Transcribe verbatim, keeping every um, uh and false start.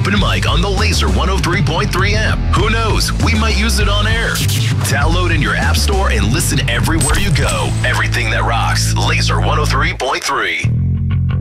open mic on the Laser one oh three point three app. Who knows? We might use it on air. Download in your app store and listen everywhere you go. Everything that rocks. Laser one oh three point three.